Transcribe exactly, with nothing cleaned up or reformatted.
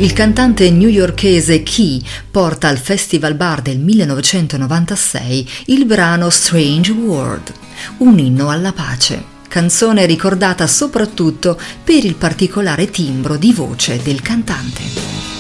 Il cantante newyorkese Key porta al Festival Bar del millenovecentonovantasei il brano Strange World, un inno alla pace, canzone ricordata soprattutto per il particolare timbro di voce del cantante.